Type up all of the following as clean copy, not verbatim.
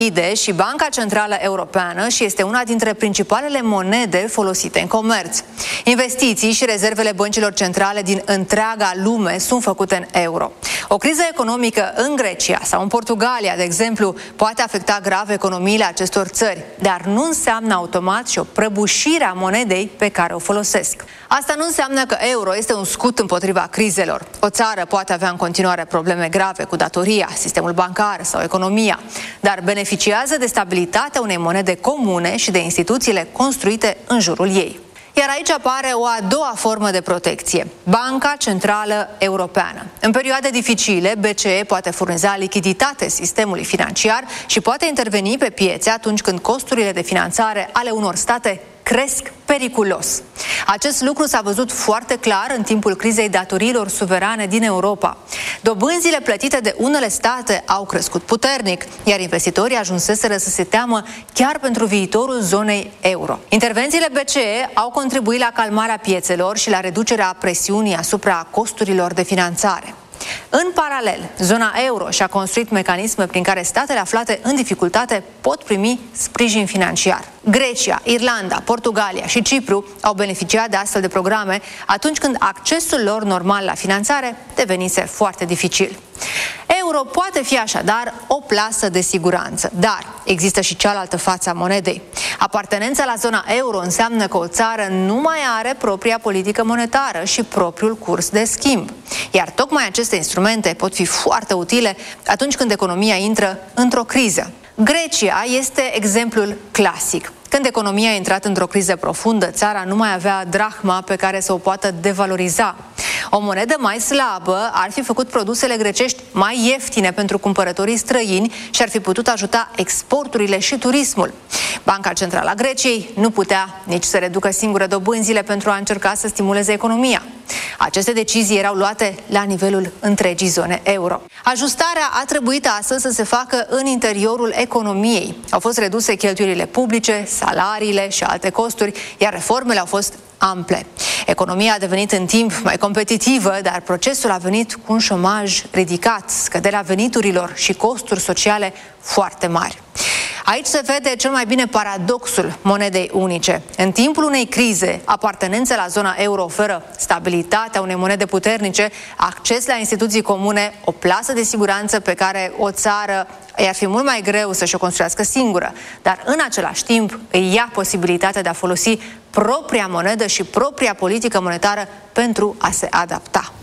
și Banca Centrală Europeană și este una dintre principalele monede folosite în comerț. Investiții și rezervele băncilor centrale din întreaga lume sunt făcute în euro. O criză economică în Grecia sau în Portugalia, de exemplu, poate afecta grav economiile acestor țări, dar nu înseamnă automat și o prăbușire a monedei pe care o folosesc. Asta nu înseamnă că euro este un scut împotriva crizelor. O țară poate avea în continuare probleme grave cu datoria, sistemul bancar sau economia, dar beneficiază de stabilitatea unei monede comune și de instituțiile construite în jurul ei. Iar aici apare o a doua formă de protecție, Banca Centrală Europeană. În perioade dificile, BCE poate furniza lichiditate sistemului financiar și poate interveni pe piețe atunci când costurile de finanțare ale unor state cresc periculos. Acest lucru s-a văzut foarte clar în timpul crizei datoriilor suverane din Europa. Dobânzile plătite de unele state au crescut puternic, iar investitorii ajunseseră să se teamă chiar pentru viitorul zonei euro. Intervențiile BCE au contribuit la calmarea piețelor și la reducerea presiunii asupra costurilor de finanțare. În paralel, zona euro și-a construit mecanisme prin care statele aflate în dificultate pot primi sprijin financiar. Grecia, Irlanda, Portugalia și Cipru au beneficiat de astfel de programe atunci când accesul lor normal la finanțare devenise foarte dificil. Euro poate fi așadar o plasă de siguranță, dar există și cealaltă față a monedei. Apartenența la zona euro înseamnă că o țară nu mai are propria politică monetară și propriul curs de schimb. Iar tocmai aceste instrumente pot fi foarte utile atunci când economia intră într-o criză. Grecia este exemplul clasic. Când economia a intrat într-o criză profundă, țara nu mai avea drahma pe care să o poată devaloriza. O monedă mai slabă ar fi făcut produsele grecești mai ieftine pentru cumpărătorii străini și ar fi putut ajuta exporturile și turismul. Banca Centrală a Greciei nu putea nici să reducă singură dobânzile pentru a încerca să stimuleze economia. Aceste decizii erau luate la nivelul întregii zone euro. Ajustarea a trebuit astăzi să se facă în interiorul economiei. Au fost reduse cheltuielile publice, salariile și alte costuri, iar reformele au fost ample. Economia a devenit în timp mai competitivă, dar procesul a venit cu un șomaj ridicat, scăderea veniturilor și costuri sociale foarte mari. Aici se vede cel mai bine paradoxul monedei unice. În timpul unei crize, apartenența la zona euro oferă stabilitatea unei monede puternice, acces la instituții comune, o plasă de siguranță pe care o țară i-ar fi mult mai greu să-și o construiască singură, dar în același timp îi ia posibilitatea de a folosi propria monedă și propria politică monetară pentru a se adapta.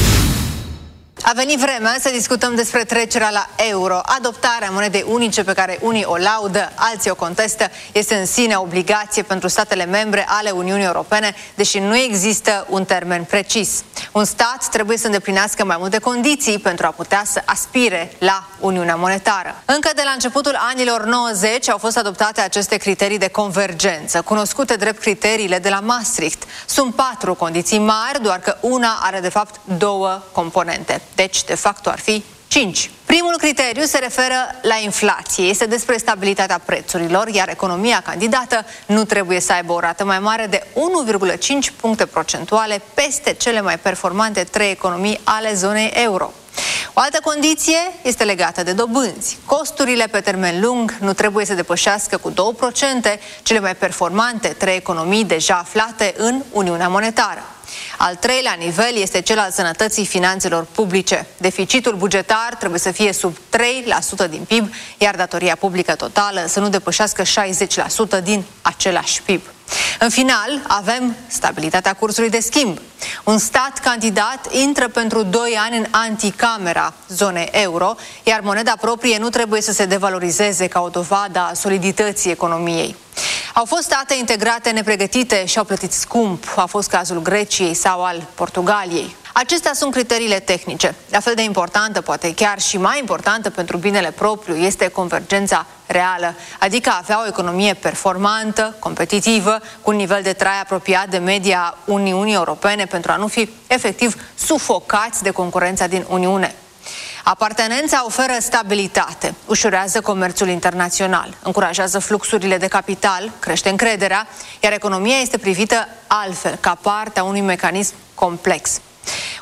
A venit vremea să discutăm despre trecerea la euro. Adoptarea monedei unice pe care unii o laudă, alții o contestă, este în sine obligație pentru statele membre ale Uniunii Europene, deși nu există un termen precis. Un stat trebuie să îndeplinească mai multe condiții pentru a putea să aspire la Uniunea Monetară. Încă de la începutul anilor 90 au fost adoptate aceste criterii de convergență, cunoscute drept criteriile de la Maastricht. Sunt 4 condiții mari, doar că una are de fapt 2 componente. Deci, de fapt, ar fi 5. Primul criteriu se referă la inflație. Este despre stabilitatea prețurilor, iar economia candidată nu trebuie să aibă o rată mai mare de 1,5 puncte procentuale peste cele mai performante 3 economii ale zonei euro. O altă condiție este legată de dobânzi. Costurile pe termen lung nu trebuie să depășească cu 2% cele mai performante 3 economii deja aflate în Uniunea Monetară. Al treilea nivel este cel al sănătății finanțelor publice. Deficitul bugetar trebuie să fie sub 3% din PIB, iar datoria publică totală să nu depășească 60% din același PIB. În final, avem stabilitatea cursului de schimb. Un stat candidat intră pentru 2 ani în anticamera zonei euro, iar moneda proprie nu trebuie să se devalorizeze ca o dovadă a solidității economiei. Au fost state integrate nepregătite și au plătit scump. A fost cazul Greciei sau al Portugaliei. Acestea sunt criteriile tehnice. La fel de importantă, poate chiar și mai importantă pentru binele propriu, este convergența reală, adică a avea o economie performantă, competitivă, cu un nivel de trai apropiat de media Uniunii Europene pentru a nu fi efectiv sufocați de concurența din Uniune. Apartenența oferă stabilitate, ușurează comerțul internațional, încurajează fluxurile de capital, crește încrederea, iar economia este privită altfel, ca parte a unui mecanism complex.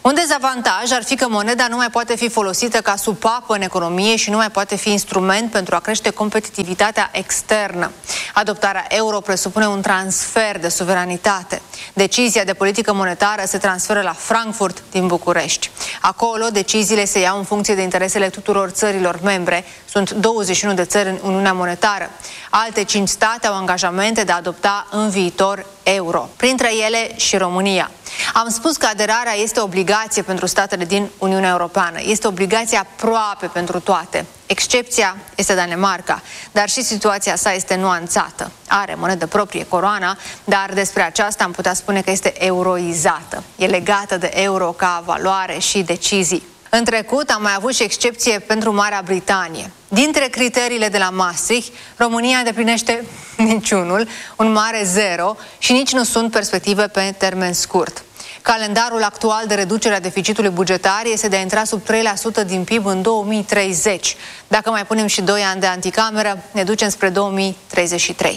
Un dezavantaj ar fi că moneda nu mai poate fi folosită ca supapă în economie și nu mai poate fi instrument pentru a crește competitivitatea externă. Adoptarea euro presupune un transfer de suveranitate. Decizia de politică monetară se transferă la Frankfurt din București. Acolo, deciziile se iau în funcție de interesele tuturor țărilor membre. Sunt 21 de țări în Uniunea Monetară. Alte 5 state au angajamente de a adopta în viitor euro, printre ele și România. Am spus că aderarea este obligație pentru statele din Uniunea Europeană. Este obligație aproape pentru toate. Excepția este Danemarca, dar și situația sa este nuanțată. Are monedă proprie, coroana, dar despre aceasta am putea spune că este euroizată. E legată de euro ca valoare și decizii. În trecut am mai avut și excepție pentru Marea Britanie. Dintre criteriile de la Maastricht, România îndeplinește niciunul, un mare zero și nici nu sunt perspective pe termen scurt. Calendarul actual de reducere a deficitului bugetar este de a intra sub 3% din PIB în 2030. Dacă mai punem și 2 ani de anticameră, ne ducem spre 2033.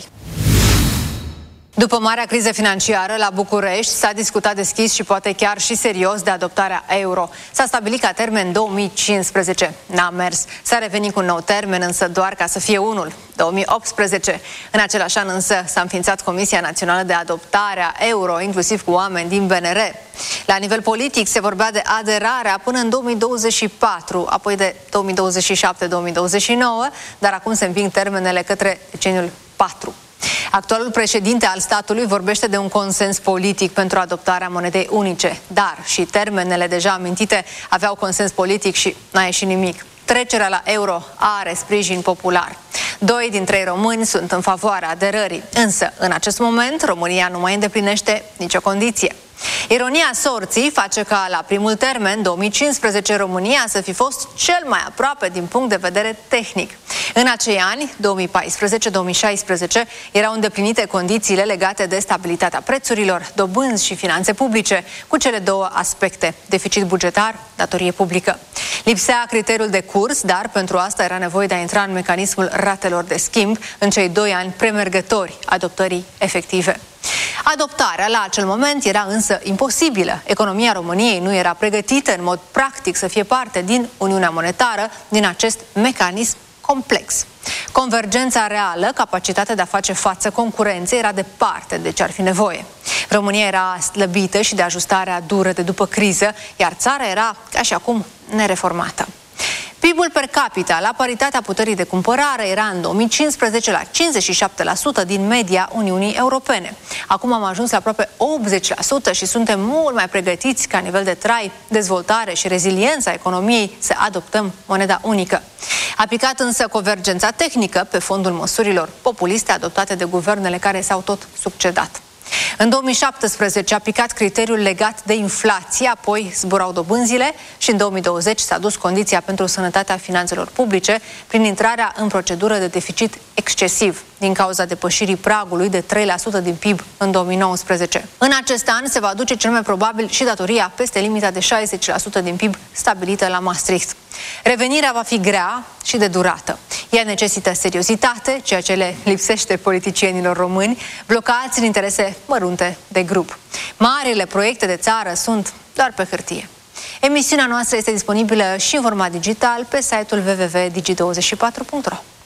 După marea criză financiară, la București s-a discutat deschis și poate chiar și serios de adoptarea euro. S-a stabilit ca termen 2015. N-a mers. S-a revenit cu un nou termen, însă doar ca să fie unul, 2018. În același an însă s-a înființat Comisia Națională de Adoptare a Euro, inclusiv cu oameni din BNR. La nivel politic se vorbea de aderarea până în 2024, apoi de 2027-2029, dar acum se împing termenele către deceniul 4. Actualul președinte al statului vorbește de un consens politic pentru adoptarea monedei unice, dar și termenele deja amintite aveau consens politic și n-a ieșit nimic. Trecerea la euro are sprijin popular. 2 din 3 români sunt în favoarea aderării, însă în acest moment România nu mai îndeplinește nicio condiție. Ironia sorții face ca la primul termen, 2015, România să fi fost cel mai aproape din punct de vedere tehnic. În acei ani, 2014-2016, erau îndeplinite condițiile legate de stabilitatea prețurilor, dobânzi și finanțe publice, cu cele două aspecte, deficit bugetar, datorie publică. Lipsea criteriul de curs, dar pentru asta era nevoie de a intra în mecanismul ratelor de schimb în cei 2 ani premergători adoptării efective. Adoptarea la acel moment era însă imposibilă. Economia României nu era pregătită în mod practic să fie parte din Uniunea Monetară, din acest mecanism complex. Convergența reală, capacitatea de a face față concurenței, era departe de ce ar fi nevoie. România era slăbită și de ajustarea dură de după criză, iar țara era, ca și acum, nereformată. PIB-ul per capita la paritatea puterii de cumpărare era în 2015 la 57% din media Uniunii Europene. Acum am ajuns la aproape 80% și suntem mult mai pregătiți ca nivel de trai, dezvoltare și reziliența economiei să adoptăm moneda unică. A picat însă convergența tehnică pe fondul măsurilor populiste adoptate de guvernele care s-au tot succedat. În 2017 a picat criteriul legat de inflație, apoi zburau dobânzile și în 2020 s-a dus condiția pentru sănătatea finanțelor publice prin intrarea în procedură de deficit excesiv din cauza depășirii pragului de 3% din PIB în 2019. În acest an se va duce cel mai probabil și datoria peste limita de 60% din PIB stabilită la Maastricht. Revenirea va fi grea și de durată. Ea necesită seriozitate, ceea ce le lipsește politicienilor români, blocați în interese mărunte de grup. Marile proiecte de țară sunt doar pe hârtie. Emisiunea noastră este disponibilă și în format digital pe site-ul www.digi24.ro.